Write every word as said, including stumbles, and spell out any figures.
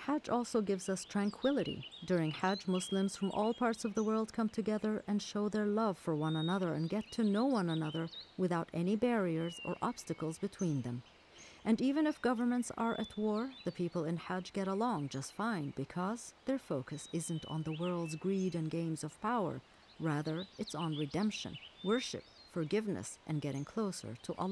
Hajj also gives us tranquility. During Hajj, Muslims from all parts of the world come together and show their love for one another and get to know one another without any barriers or obstacles between them. And even if governments are at war, the people in Hajj get along just fine because their focus isn't on the world's greed and games of power. Rather, it's on redemption, worship, forgiveness, and getting closer to Allah.